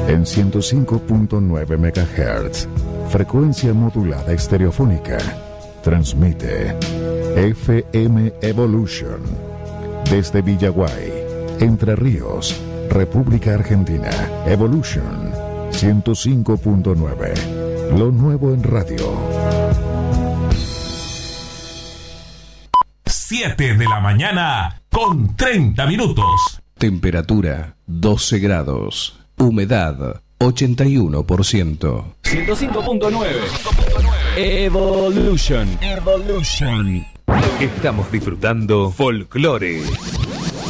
En 105.9 MHz, frecuencia modulada estereofónica, transmite FM Evolution desde Villaguay, Entre Ríos, República Argentina. Evolution 105.9, lo nuevo en radio. 7 de la mañana con 30 minutos. Temperatura 12 grados. Humedad 81%. 105.9 Evolution. Estamos disfrutando Folklore.